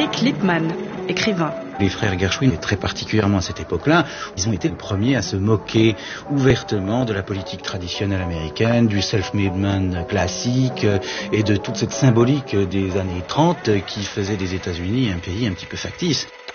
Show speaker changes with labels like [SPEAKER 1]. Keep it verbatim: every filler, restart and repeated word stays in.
[SPEAKER 1] Eric Lippmann, écrivain.
[SPEAKER 2] Les frères Gershwin, très particulièrement à cette époque-là, ils ont été les premiers à se moquer ouvertement de la politique traditionnelle américaine, du self-made man classique et de toute cette symbolique des années trente qui faisait des États-Unis un pays un petit peu factice.